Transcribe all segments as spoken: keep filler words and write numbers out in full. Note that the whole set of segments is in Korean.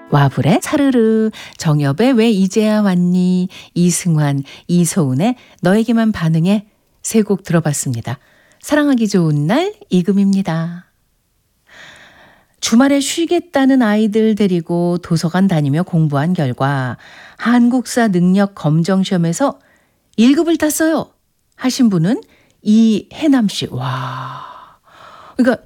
와불의 사르르, 정엽의 왜 이제야 왔니, 이승환, 이소은의 너에게만 반응해 세 곡 들어봤습니다. 사랑하기 좋은 날 이금입니다. 주말에 쉬겠다는 아이들 데리고 도서관 다니며 공부한 결과 한국사 능력 검정시험에서 일 급을 땄어요 하신 분은 이혜남 씨. 와, 그러니까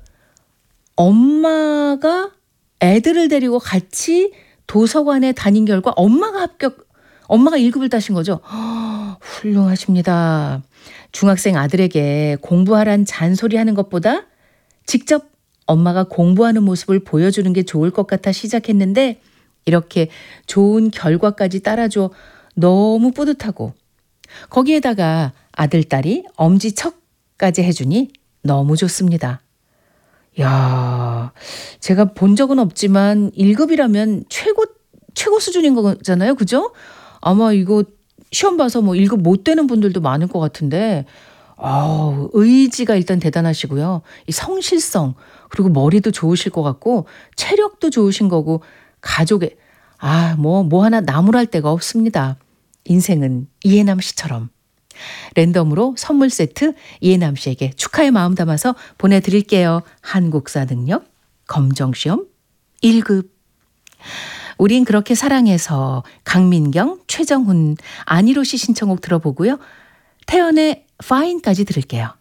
엄마가 애들을 데리고 같이 도서관에 다닌 결과 엄마가 합격, 엄마가 일 급을 따신 거죠. 허, 훌륭하십니다. 중학생 아들에게 공부하란 잔소리하는 것보다 직접 엄마가 공부하는 모습을 보여주는 게 좋을 것 같아 시작했는데 이렇게 좋은 결과까지 따라줘 너무 뿌듯하고 거기에다가 아들, 딸이 엄지척까지 해주니 너무 좋습니다. 야, 제가 본 적은 없지만 일 급이라면 최고, 최고 수준인 거잖아요. 그죠? 아마 이거 시험 봐서 뭐 일 급 못 되는 분들도 많을 것 같은데, 아우, 의지가 일단 대단하시고요. 이 성실성, 그리고 머리도 좋으실 것 같고, 체력도 좋으신 거고, 가족의, 아, 뭐, 뭐 하나 나무랄 데가 없습니다. 인생은 이혜남 씨처럼. 랜덤으로 선물 세트 이혜남 씨에게 축하의 마음 담아서 보내드릴게요. 한국사 능력 검정시험 일 급. 우린 그렇게 사랑해서 강민경, 최정훈, 안희로 씨 신청곡 들어보고요. 태연의 파인까지 들을게요.